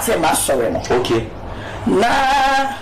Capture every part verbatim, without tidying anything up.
started my story. Okay. Na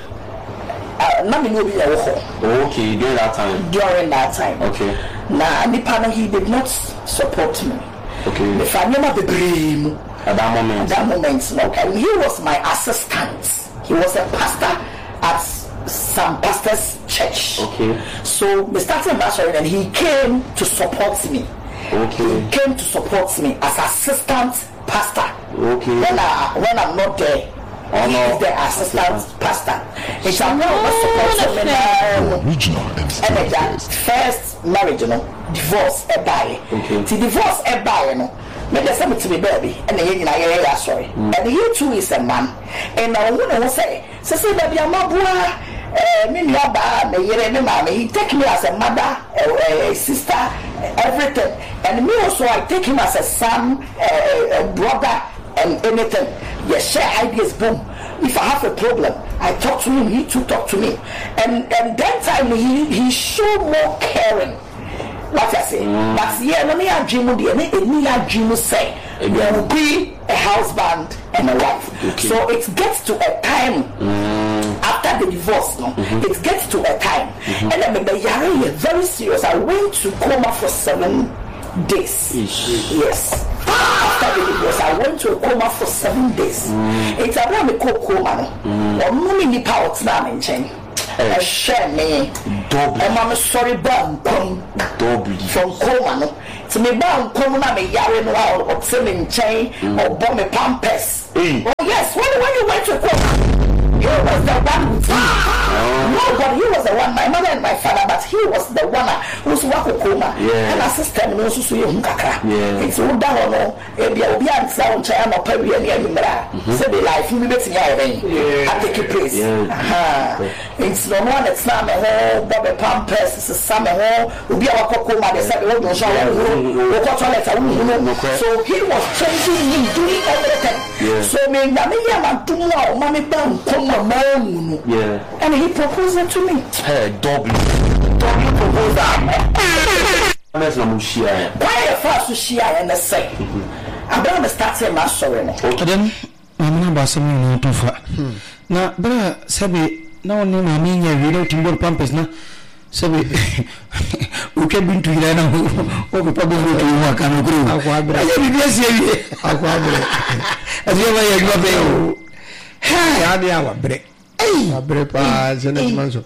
na me no be a wo. Okay, during that time. During that time. Okay. Na nipa he did not support me. Okay. If I never be dream at that moment. At that moment, no. And he was my assistant. He was a pastor at some pastor's church. Okay. So we started marching and he came to support me. Okay. He came to support me as assistant pastor. Okay. When I when I'm not there, oh, he no. is the assistant okay. pastor. It's a no support me. Original and that first marriage, you know, divorce a buy. Okay. To divorce a buy, you know. Make them to be baby, and then you know, sorry. Mm. And he too is a man. And I want to say, so say baby, I'm a boy, me never, me yere me mama. He take me as a mother, a, a sister, everything. And me also, I take him as a son, a, a brother, and anything. You share ideas, boom. If I have a problem, I talk to him. He too talk to me. And and that time he he showed more caring. What I say, mm. but yeah, let me have dream the any any dream say there will be a husband and a wife. Okay. So it gets to a time mm. after the divorce, no, mm-hmm. it gets to a time, mm-hmm. and then the Yari very serious. I went to coma for seven days. Ish. Yes. After the divorce, I went to a coma for seven days. Mm. It's a very cool coma, no, or many ni power now in chain. A share me double. And I'm sorry, bang, come double from coma. No, to me, bang, come on, me yarn wow, or selling chain or bomb a pampers. Oh, yes, when, when you went to coma, he was the one with me. No, but he was the one, my mother and my father, but he was the one who's work coma. And a sister knows who you kakra. It's all down, no, if you'll be on sound, China, or Perry, and Yamira. So the life you bet me, I take a place. It's no one that's not a whole Bobby Pampers, it's a summer home, will be our coma, they said, oh, no, so he was changing me, doing everything. So, me, I'm doing now, Mammy Bam, come on, yeah, and he proposed it to me. Hey, double, double proposed that. Let's not share. Why a first to share and the say, I'm going to start saying my story. Then, I'm not about something too far. Now, but Sabi, now, no, I mean, you know, Timber Pampers, no. Sabi, we can be to you now, or we probably go to work and grow. I bless you. As you are, you Hey, I will break. Hey, break as an answer.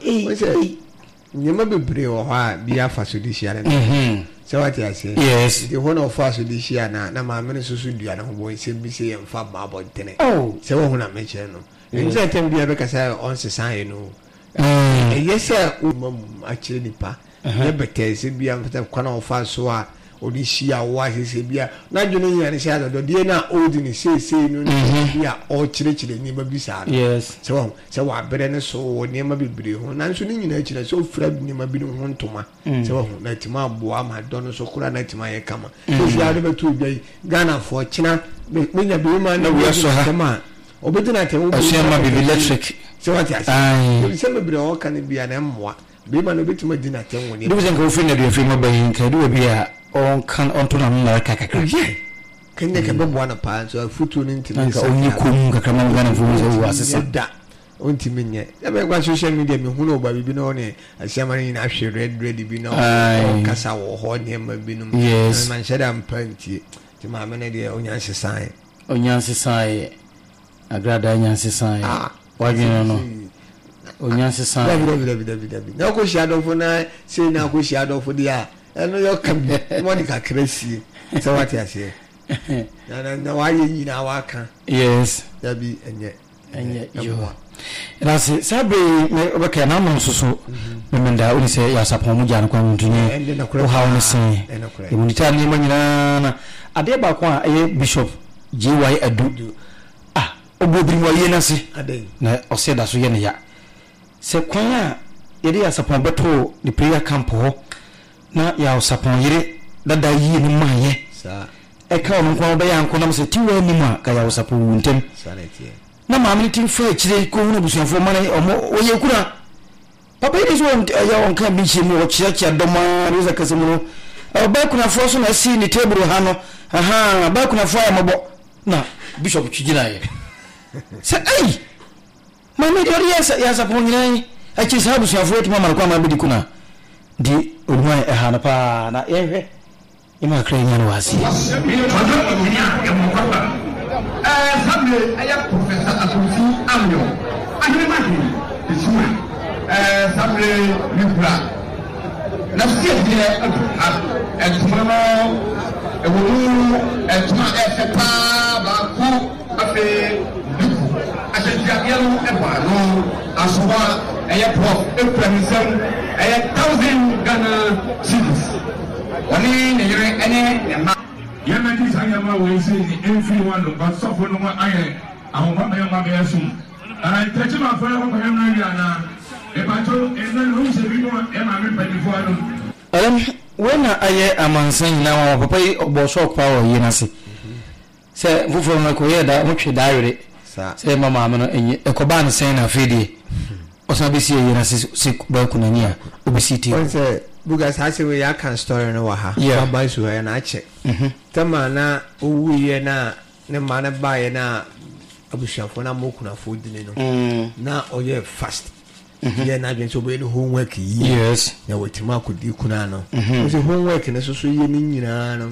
You may be brave or high, be a fast this year. So what I say, yes, the one of us this year now, my minister should do and boy, say, be say, and fab marble tenant. Oh, so when I mention, in that time, be a because I on society, no. Yes, sir, actually, pa, never tells it be after corner of us so are. Or this year, why he said, "Bia, not you know, and said, the dear now old in his say, say, no, we are all church, the neighbor beside." Yes, so, so I better so never be brave. And I'm soon in nature, so Fred never been one to my so let him up, Boam had done so cool at my camera. If you are never to be Ghana for China, when you be man, we are so hammer. Or better not a share my electric. So what I say, some all can be an M1. Be man a bit more dinner. When you don't go finish your film by can do a beer. On can on to na kakaka yeah can they come one apart so foot into the only kum kakama gana fuzo asesa da onti menye ya be kwa social media me hu no ba bibi no ne asiamani na hwe red red bi no kasa wo ho ne ma bi no man shada mpantie ti ma me ne de onyanse san onyanse san agrada onyanse san wadwene no onyanse san dabi dabi dabi dabi na ko shadow fo na say na ko shadow fo dia and you can be Monica crazy. So what I say? And why you now I can? Yes, there be and yet, and yet you are. And I say, Sabi, okay, I'm also so. Remember, I only say, yes, upon Mujan, and then a how to say, the Munitani Manana, a day back one, a bishop, G Y Adu. Ah, Obudri Wayenasi, a day, or said as we ya. Say, Quaya, it is upon Beto, the prayer camp. Na ya usapon yire dada yi ni maye sa e ka on ko ba ya nko na se ti wa ni ma ka ya usapon wuntem na ma mi tin fa chire ko hu na busuafo ma na o ye kura papa yi so ya on kan bi chi mu o chia chia do ma ri za kasemu o ba kuna fo so na si ni table ha no aha ba kuna fo ya mabo na bishop chigina ye Say, hey, Mammy, yes, yes, upon you. I just have to avoid Mamma Kwama Bidikuna. Di Udma Hanapa, na Eve, Ima Cranian was. I am Professor Atusi Amio. I imagine this one. Sabre Libra. Now, see here at tomorrow, a woman at Tama Baku, a fair. I said, Yellow Empire, as well, a prof, a premission, a thousand Ghana cities. One in any. Yamati Sayama will say everyone but suffer no more iron. I want my mother soon. I touch my friend of Henriana. If I told and then who's a big one, and I'm before. Um, when I am on saying now, Papa or shock power, Yenasi. Say, who from my career that much diary. Say, Mamma, and a Coban saying a fide. Or some be seeing Yenasi sick Balconia, obesity. Bugas has a way I can story no ha. Yeah, by so and I check. Tamana, we na ne mana buy na Abushafona Mokuna food dinner. Now, oh, yeah, fast. Yeah, not been so bad homework. Yes, now what Timako di Kunano. Was a homework and a social union.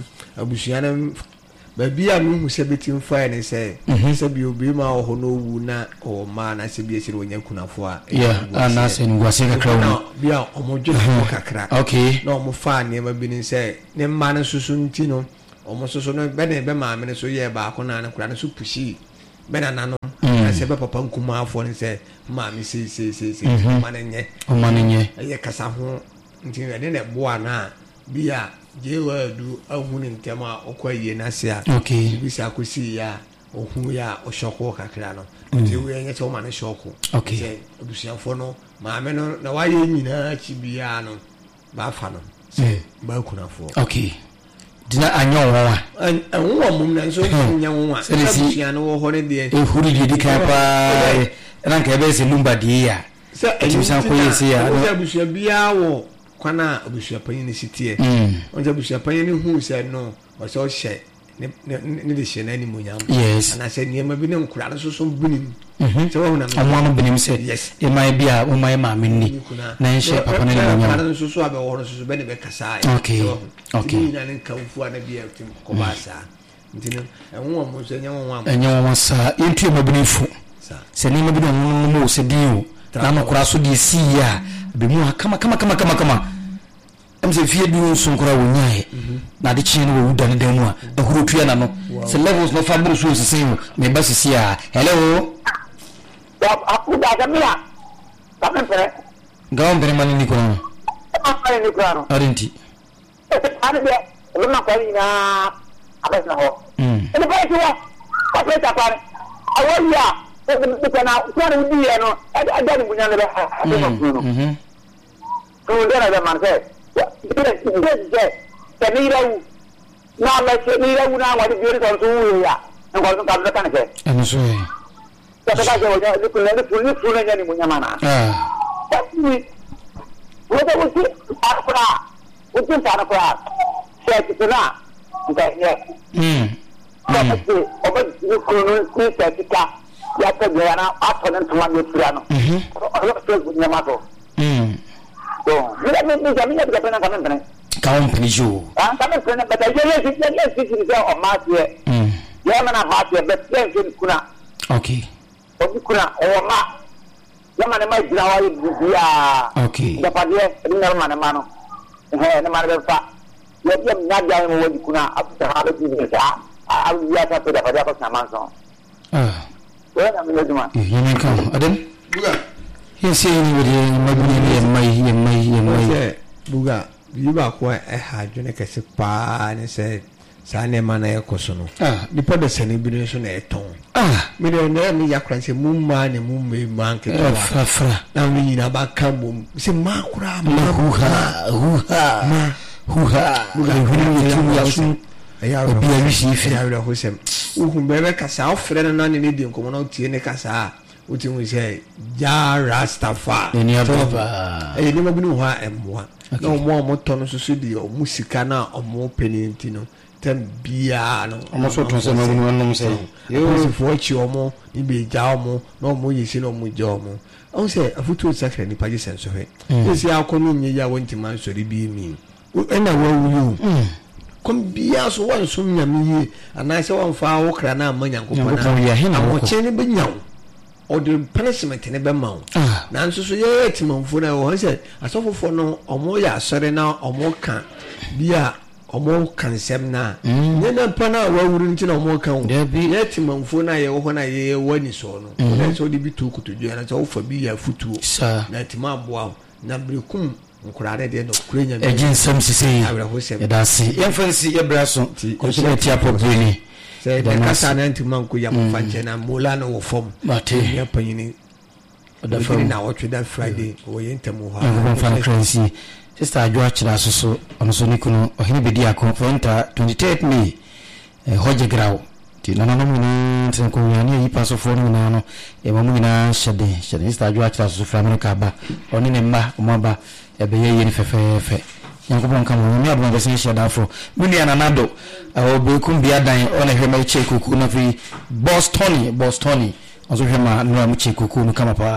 Abushianum, but be a moon who said between fire and say, said you be my honor or man, I said, yes, when you couldn't afford. Yeah, and that's in Wasina Crown. Be our homogeneous crack. Okay, no more fun, never been in say, name man Susun Tino, almost so no better than my minutes so yeah, back on and cran soup pushy. Benanano, I said, Papa Kuma for and say, Mammy, say, say, say, say, Mananye, oh, Mananye, a Casaho, until I didn't boana, be a Jew do a woman tema or quay Nasia. Okay, we shall see ya or who ya or shock walker crano until we ain't all man a shock. Okay, Lucian Fono, Mamma, no, why you mean Chibiano, Bafano, say, Balcona for. Okay. Dina anyo and a woman so young one. Luciano holiday. Who did you decap? And I can base in Lumba dear. So, and you sound queer here. I wish you be our Quana, Busha Payne city. On the Busha Payne who said no, was all shed. Nidishin any munyam. Yes, and I said, near my binum crowd so some binning. So, one of them said, yes, it might be a my mammy. Nine ship upon any so swab or so benefit Casai. Okay, okay, and come for a beer to Kobasa. And one was a young one, and young one's into my belief. Sending me on most a deal. Nano Crasso di Sia. Be more, come, come, come, come, come. I'm the fear doing some crowd. Now the chain will done them one. The group piano. The levels no fabulous was the same. May Bessie here. Hello. Go on, very many Nicola. I didn't he? I'm not calling now. I don't know. And the place was, I played that one. I want ya. One would be, I know, I don't know. So then I man said, the needle, not like the needle, now what is beautiful to you, and what comes the kind of it. I'm sorry. That's why I was looking at the full any Munyamana. That's me. What I was saying, Arpra, what's in Arpra? Say to that. Hm. Over the Jessica, Yakana, after them to one with Piano. Hm. Hm. So, let me be coming at the company. Company, you. I'm coming, but I guess this is on Marcia. Hm. Yamana Marcia, but then Kuna. Okay. Kuna or Ma. Yamana might be okay. The Padia, Norman Mano. And the matter of fact. Let them not down with Kuna up to how to do I will get up to the Padia Samanson. Ah. Well, I'm not one. You may come. I didn't. He's saying with my and my and my and my Buga. You are quite a hard Junaka pa and said, Sane Mana Cosono. Ah, the Protestant liberation at tone. Ah, millionaire me Yakran, a moon man and moon made market. Now we need about Cambum. Say, Makra, Mahuha, Huha, Huha, Huha, I are received. I will host him. Who bear Casa, Fred and non Indian come out to any Casa, which we say, Ja Rastafa. And you never knew who I am one. No more motonos studio, Musicana or more penitino. tem bia no omo so tun se ma wonu nom se yo fo chi omo ni be ja omo no mo yesi no mo ja omo on se afutu sakra ni paje senso he esi akonu nye ya wonti man sori bi mi ena wa wu kom bia so wan so nyame yi ana se wan fa wo kra na amanya nkopona amo che ne benyaw o de punishment ne be mawo na nso so ye timanfo na wo se asofofo no omo ya asore na omo ka bia omo kansem na ne na pana wa wuru nti na omo ka wo ye timanfo na ye wo na ye wani so no na so de bi to kutodua na so fa bi ya futu na timambo na brekum nkurade de no kurenya ejin sam sisi ya dasi yemfansi ya braso ko so ti apobini se de kasa na ntima nko ya mfanche na mola no wo fom mate ya panyini da fam na watwe da friday wo yentamo ha ko fan crazy sister ajo achira soso ono so nikuno ohini bedi akonfronta twenty-third May eh hoje graw ti na na mu tin ko yani yi paso fo no na no e mamu ina shade shade sister ajo achira soso framino ka ba oni ne mma o ma ba e be ye ni fefefe yankopon kam no mi abon besen shade afro muni ananado o be kum bia dan ona hwe ma che kuku na fi Boston Boston ozo hwe ma no am che kuku no kama pa